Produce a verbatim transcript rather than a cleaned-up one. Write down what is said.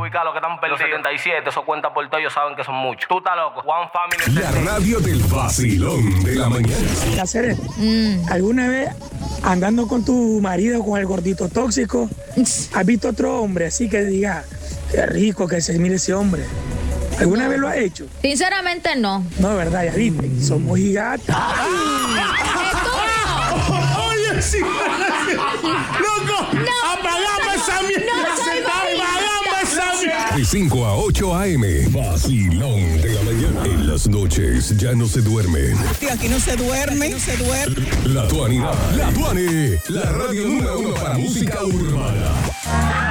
ubicar los que están perdidos. setenta y siete, eso cuenta por todo, ellos saben que son muchos. Tú estás loco. One Family. La radio del vacilón de la mañana. Hacer mm. ¿Alguna vez andando con tu marido, con el gordito tóxico, has visto otro hombre así que diga, qué rico que se mire ese hombre? ¿Alguna no. vez lo has hecho? Sinceramente no. No, verdad, ya viste, somos gigantes. Oye, sí, loco, no, apagame esa mierda. Apagame esa mierda. De cinco a ocho a eme, vacilón de la mañana. En las noches ya no se duermen. Sí, aquí no se duerme, no se duerme. La Tuani, la Tuani, la radio número uno para música urbana.